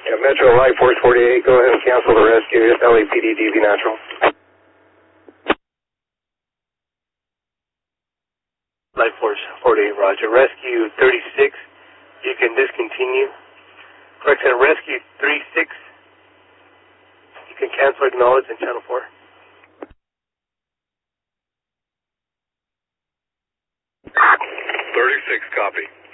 Yeah, Metro Light Force 48, go ahead and cancel the rescue. It's LAPD DV Natural. Light Force 48, roger. Rescue 36, you can discontinue. Correction, Rescue 36, you can cancel, acknowledge, in Channel 4. 36, copy.